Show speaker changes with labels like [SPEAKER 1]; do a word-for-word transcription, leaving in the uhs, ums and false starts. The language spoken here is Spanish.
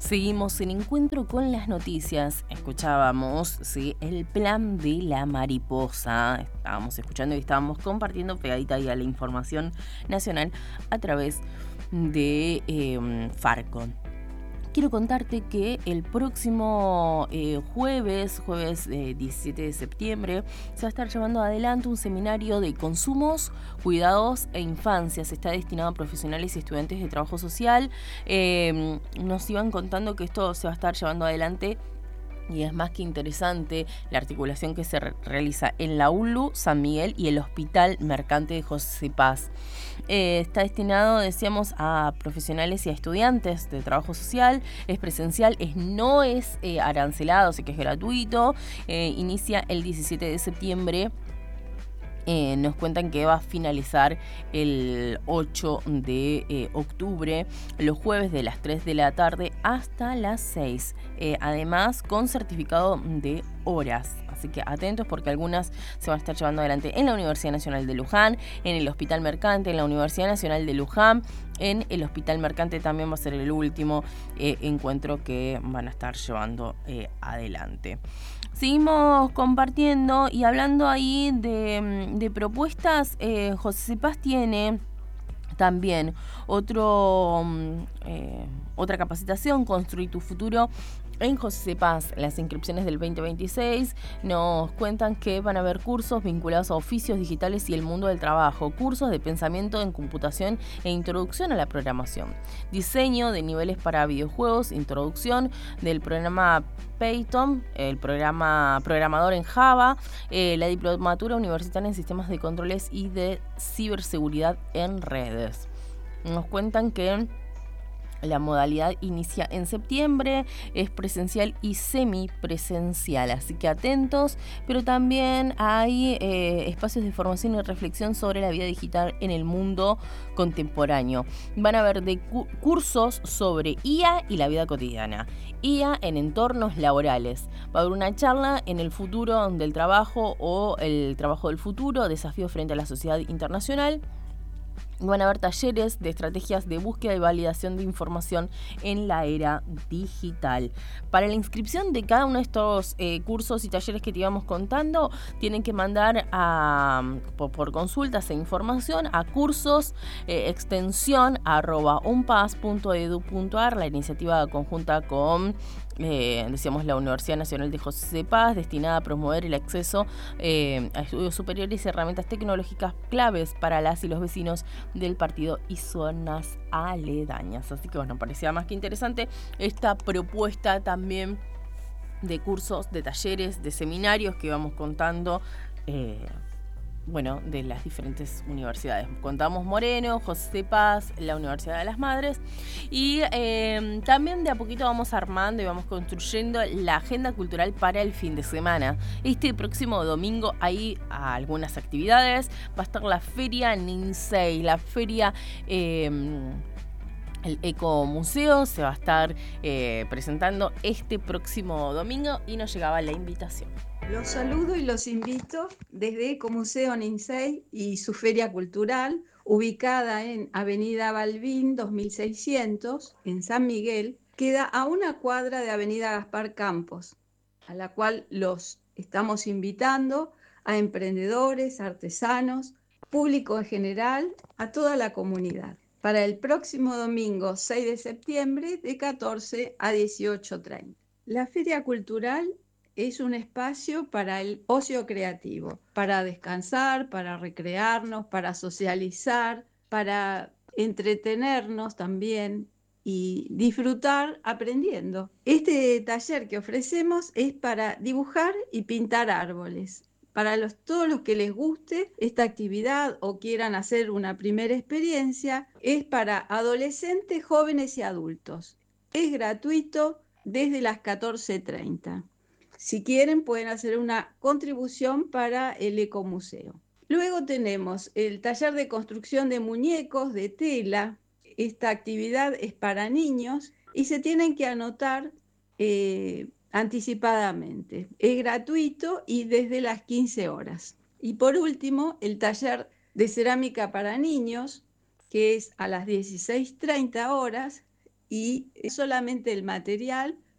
[SPEAKER 1] Seguimos en Encuentro con las Noticias. Escuchábamos, ¿sí?, el plan de la mariposa. Estábamos escuchando y estábamos compartiendo pegadita ahí a la información nacional a través de eh, Farco. Quiero contarte que el próximo eh, jueves, jueves eh, diecisiete de septiembre, se va a estar llevando adelante un seminario de consumos, cuidados e infancias. Está destinado a profesionales y estudiantes de trabajo social. Eh, nos iban contando que esto se va a estar llevando adelante y es más que interesante la articulación que se re- realiza en la U L U, San Miguel y el Hospital Mercante de José Paz. Eh, está destinado, decíamos, a profesionales y a estudiantes de trabajo social. Es presencial, es, no es eh, arancelado, así que es gratuito. Eh, inicia el diecisiete de septiembre. Eh, nos cuentan que va a finalizar el ocho de eh, octubre, los jueves de las tres de la tarde hasta las seis. Eh, además, con certificado de horas. Así que atentos porque algunas se van a estar llevando adelante en la Universidad Nacional de Luján, en el Hospital Mercante, en la Universidad Nacional de Luján. En el Hospital Mercante también va a ser el último eh, encuentro que van a estar llevando eh, adelante. Seguimos compartiendo y hablando ahí de, de propuestas. eh, José Paz tiene también otro, eh, otra capacitación, Construir tu futuro, en José Paz. Las inscripciones del veinte veintiséis nos cuentan que van a haber cursos vinculados a oficios digitales y el mundo del trabajo, cursos de pensamiento en computación e introducción a la programación, diseño de niveles para videojuegos, introducción del programa Python, el programa programador en Java, eh, la diplomatura universitaria en sistemas de controles y de ciberseguridad en redes. Nos cuentan que la modalidad inicia en septiembre, es presencial y semipresencial, así que atentos, pero también hay eh, espacios de formación y reflexión sobre la vida digital en el mundo contemporáneo. Van a haber de cu- cursos sobre I A y la vida cotidiana, I A en entornos laborales. Va a haber una charla en el futuro del trabajo o el trabajo del futuro, desafíos frente a la sociedad internacional. Van a haber talleres de estrategias de búsqueda y validación de información en la era digital. Para la inscripción de cada uno de estos eh, cursos y talleres que te íbamos contando, tienen que mandar a, por, por consultas e información a cursos eh, extensión arroba unpas punto edu punto ar, la iniciativa conjunta con Eh, decíamos la Universidad Nacional de José Paz, destinada a promover el acceso eh, a estudios superiores y herramientas tecnológicas claves para las y los vecinos del partido y zonas aledañas. Así que bueno, parecía más que interesante esta propuesta también de cursos, de talleres, de seminarios que vamos contando. Eh, bueno, de las diferentes universidades. Contamos Moreno, José Paz, la Universidad de las Madres y eh, también de a poquito vamos armando y vamos construyendo la agenda cultural para el fin de semana. Este próximo domingo hay algunas actividades. Va a estar la Feria Ninsei, la feria... Eh, El Ecomuseo se va a estar eh, presentando este próximo domingo y nos llegaba la invitación.
[SPEAKER 2] Los saludo y los invito desde Ecomuseo Ninsei y su feria cultural, ubicada en Avenida Balbín dos mil seiscientos, en San Miguel, queda a una cuadra de Avenida Gaspar Campos, a la cual los estamos invitando a emprendedores, artesanos, público en general, a toda la comunidad, para el próximo domingo seis de septiembre de catorce a dieciocho treinta. La feria cultural es un espacio para el ocio creativo, para descansar, para recrearnos, para socializar, para entretenernos también y disfrutar aprendiendo. Este taller que ofrecemos es para dibujar y pintar árboles. Para los, todos los que les guste esta actividad o quieran hacer una primera experiencia, es para adolescentes, jóvenes y adultos. Es gratuito desde las catorce treinta. Si quieren, pueden hacer una contribución para el Ecomuseo. Luego tenemos el taller de construcción de muñecos de tela. Esta actividad es para niños y se tienen que anotar eh, anticipadamente. Es gratuito y desde las quince horas. Y por último, el taller de cerámica para niños, que es a las dieciséis treinta horas y solamente el material